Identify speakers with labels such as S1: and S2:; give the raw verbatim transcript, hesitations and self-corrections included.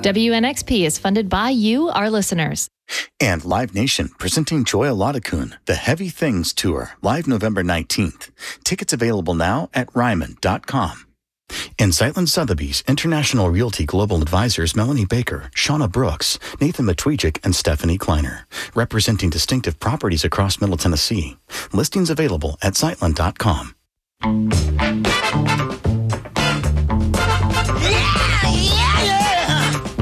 S1: W N X P is funded by you, our listeners.
S2: And Live Nation, presenting Joya Laudakun, The Heavy Things Tour, live November nineteenth. Tickets available now at ryman dot com. And Zeitlin Sotheby's International Realty Global Advisors Melanie Baker, Shauna Brooks, Nathan Matwijak, and Stephanie Kleiner, representing distinctive properties across Middle Tennessee. Listings available at zeitlin dot com.